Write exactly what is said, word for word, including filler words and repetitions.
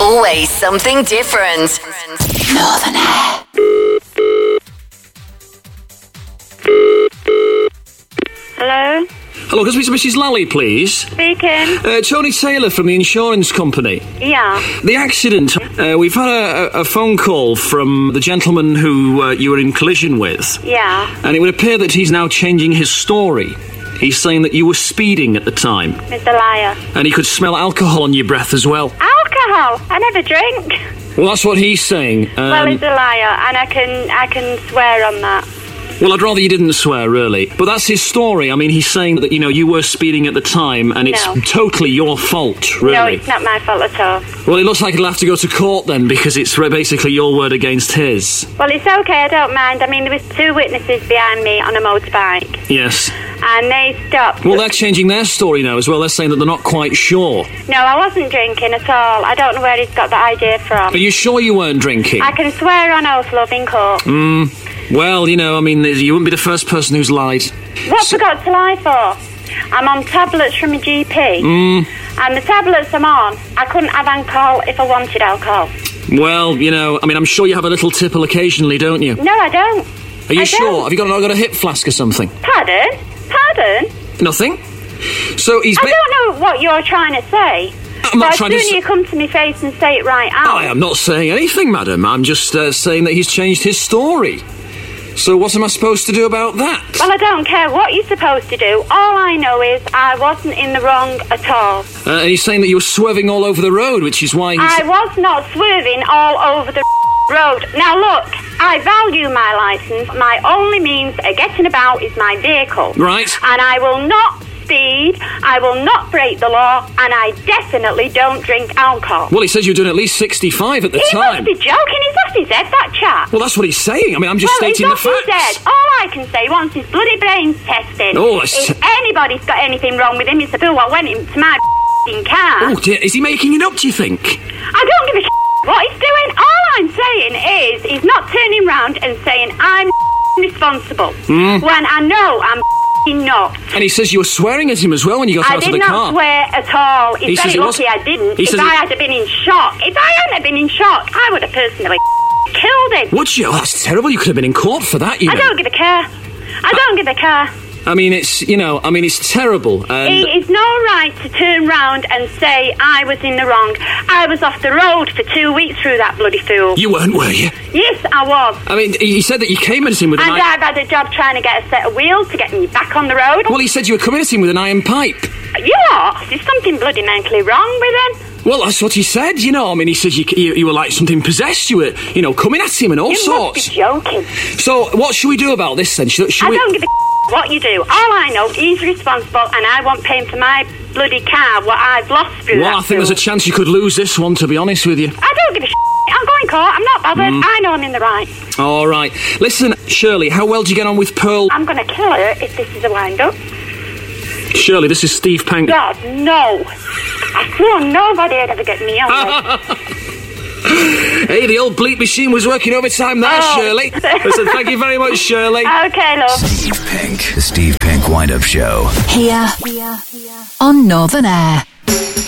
always something different. Northern Air. Hello? Hello, can I speak to Missus Lally, please? Speaking. Uh, Tony Taylor from the insurance company. Yeah. The accident, uh, we've had a, a phone call from the gentleman who uh, you were in collision with. Yeah. And it would appear that he's now changing his story. He's saying that you were speeding at the time. Mister Liar. And he could smell alcohol on your breath as well. Alcohol? I never drink. Well, that's what he's saying. Um, well, he's a liar, and I can I can swear on that. Well, I'd rather you didn't swear, really. But that's his story. I mean, he's saying that, you know, you were speeding at the time, and it's No. totally your fault, really. No, it's not my fault at all. Well, it looks like it'll have to go to court then, because it's re- basically your word against his. Well, it's okay, I don't mind. I mean, there was two witnesses behind me on a motorbike, Yes. and they stopped. Well, they're changing their story now as well. They're saying that they're not quite sure. No, I wasn't drinking at all. I don't know where he's got that idea from. Are you sure you weren't drinking? I can swear on oath, love, in court. Hmm. Well, you know, I mean, you wouldn't be the first person who's lied. What's I got to lie for? I'm on tablets from a G P, Mm. and the tablets I'm on, I couldn't have alcohol if I wanted alcohol. Well, you know, I mean, I'm sure you have a little tipple occasionally, don't you? No, I don't. Are you I sure? don't. Have you got, not got a hip flask or something? Pardon? Pardon? Nothing? So he's... I ba- don't know what you're trying to say. I'm not but trying as to soon s- as you come to my face and say it right out. I am not saying anything, madam. I'm just uh, saying that he's changed his story. So what am I supposed to do about that? Well, I don't care what you're supposed to do. All I know is I wasn't in the wrong at all. Uh, and he's saying that you were swerving all over the road, which is why he's... I was not swerving all over the road. Now look, I value my licence. My only means of getting about is my vehicle. Right. And I will not speed, I will not break the law, and I definitely don't drink alcohol. Well, he says you were doing at least sixty-five at the He time. must be joking. He's off his head, that chap. Well, that's what he's saying. I mean, I'm just well, stating the he's off facts. his head. All I can say, once his bloody brain's tested, Oh, that's- if anybody's got anything wrong with him, it's the fool what went into my f***ing car. Oh, dear. Is he making it up, do you think? I don't give a shit what he's doing. All I'm saying is he's not turning round and saying I'm responsible Mm. when I know I'm not. And he says you were swearing at him as well when you got I out did of the not car. swear at all. He's He says very he was- lucky I didn't. he If says I he- had been in shock, if I hadn't been in shock, I would have personally killed him. Would you? Oh, that's terrible. You could have been in court for that, you I know. don't give a care. I don't give a care. I mean, it's, you know, I mean, it's terrible. And He is no right to turn round and say I was in the wrong. I was off the road for two weeks through that bloody fool. you weren't, were you? Yes, I was. I mean, he said that you came at him with an And iron... I've had a job trying to get a set of wheels to get me back on the road. Well, he said you were coming at him with an iron pipe. You are? There's something bloody mentally wrong with him. Well, that's what he said, you know. I mean, he said you, you, you were like something possessed. You were, you know, coming at him and all You sorts. must be joking. So, what should we do about this then? Should, should I we... don't give a what you do. All I know, he's responsible, and I want paying for my bloody car what I've lost through Well, that I think there's a fool. chance you could lose this one, to be honest with you. I don't give a I'm going court. I'm not bothered. Mm. I know I'm in the right. All right. Listen, Shirley, how well do you get on with Pearl? I'm going to kill her if this is a wind-up. Shirley, this is Steve Pank. God, no. I swore nobody would ever get me on this. Hey, the old bleep machine was working overtime there, Oh. Shirley. Listen, thank you very much, Shirley. Okay, love. Steve Pink, the Steve Pink Wind Up Show. Here on Northern Air.